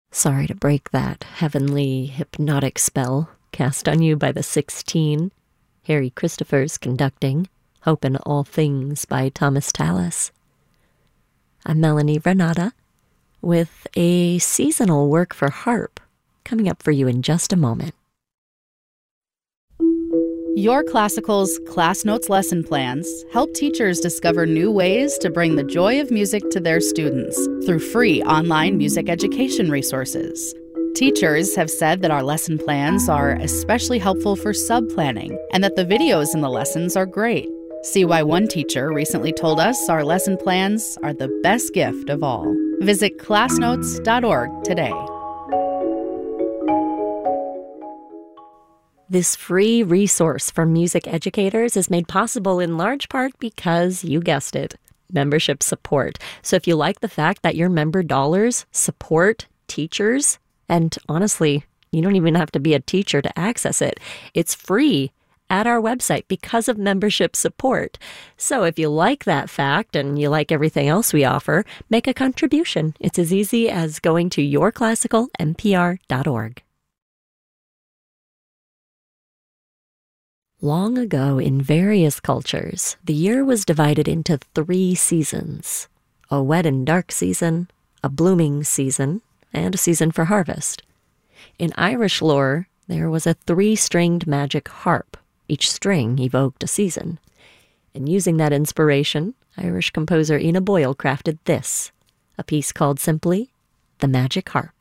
Sorry to break that heavenly hypnotic spell cast on you by the 16. Harry Christophers conducting Hope in All Things by Thomas Tallis. I'm Melanie Renata with a seasonal work for harp coming up for you in just a moment. Your Classical's Class Notes lesson plans help teachers discover new ways to bring the joy of music to their students through free online music education resources. Teachers have said that our lesson plans are especially helpful for sub-planning and that the videos in the lessons are great. See why one teacher recently told us our lesson plans are the best gift of all. Visit classnotes.org today. This free resource for music educators is made possible in large part because, you guessed it, membership support. So if you like the fact that your member dollars support teachers, and honestly, you don't even have to be a teacher to access it, it's free at our website because of membership support. So if you like that fact and you like everything else we offer, make a contribution. It's as easy as going to yourclassicalnpr.org. Long ago, in various cultures, the year was divided into 3 seasons: a wet and dark season, a blooming season, and a season for harvest. In Irish lore, there was a 3-stringed magic harp. Each string evoked a season. And using that inspiration, Irish composer Ina Boyle crafted this, a piece called simply The Magic Harp.